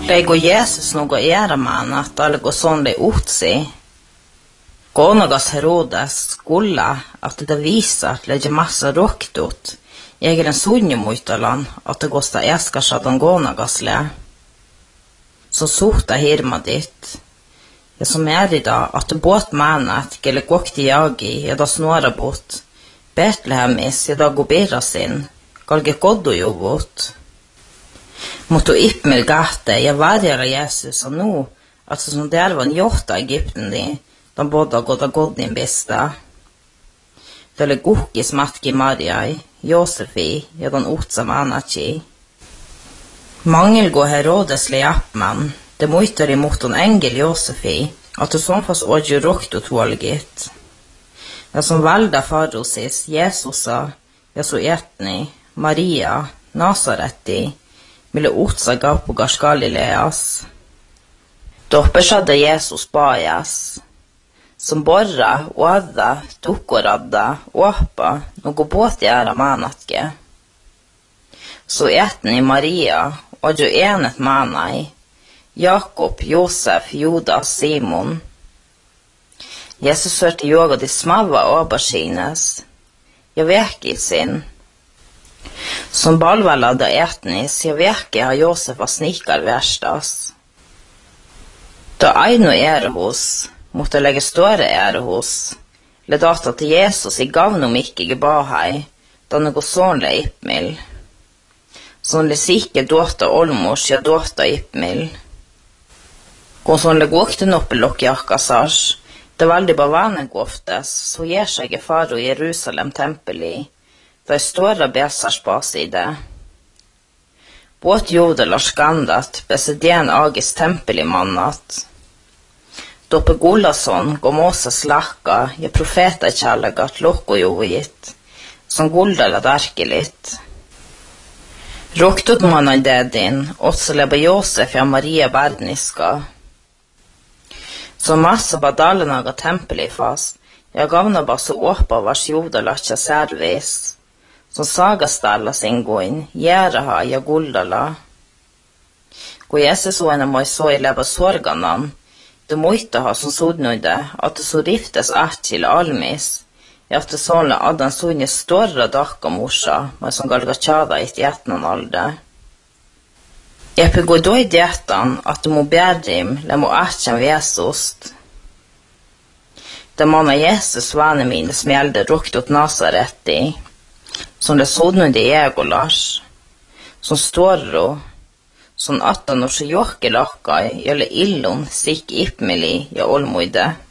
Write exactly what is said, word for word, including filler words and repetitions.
Lego Jesus nogo erämaan, että alko sonde utsi. Konagas Herodes skulla att det visar att lägga massa roktut. Egen sunjumuitalan att det gosta äskasadan gonagasle. Så sorta hirma dit. Ja som är idag att det båt manet gäller kokti jagi ja da snora bort. Betlehemis ja da gobera sin. Galge goddo jovot. Motto ippmel gate ja varjara Jesus och nu att som det var en hjorta Egypten di. De båda goda godin bästa. Det är gokis matki Mariai, Josefi, ja den otsa manachi. Mangel går Herodes leapman, det moitar emot en ängel Josefi, att det som fast ådju rokt och tålgit. Ja som valda farosis, Jesusa, ja så etni, Maria, Nazaretti, mille otsa gapogas Galileas. Doppersade Jesus bajas. Som borra, åda, tukkoradda, åpa, nogo båt jära manatke. Så etni Maria, och jo enet manai, Jakob, Josef, Judas, Simon. Jesus hørte yoga de smava åbaskines, jag veki sin. Som balvalada etnis, jag veki har Josef av snikar värstas. Da eino er hos, måtte legge større ære hos, ledata til Jesus i gavnum ikke gebahai, da noe sånn le ippmil. Sånn le sikke dåta olmors, ja dåta ippmil. Gå sånn le gåkten oppe lokk jakkasars, det veldig bavane gåftes, så gjer seg i faro Jerusalem tempeli, da er større besars baside. Båt jodelar skandat, besedien agis tempeli mannat. Doppe Gulason går Moses lakka, ja profeta kjallagat lokko jovit, som guldala darkelit. Roktut manna dedin, också leba Josef ja Maria Bardniska. Så massa badalena ga tempeli fast, ja gavna ba så åpa vars jodalatja servis, som sagastalla singoin, järaha ja guldala. Gå Jesus och en moj så i leba sorganan, det måste ha som sodnöjde att det så riftes att till almis, att det sånne att den sånne större dacka morsa, men som galgachada i etnan alder. Jag begår då i dietan att det må bärdrim, le må atchen vesost. Det manna Jesus vane mine smälde rukt åt Nazaretti, som det sodnöjde i egolars, som störro, som attan och så jokkelakkai, eller illon, sik ippmeli ja olmoide.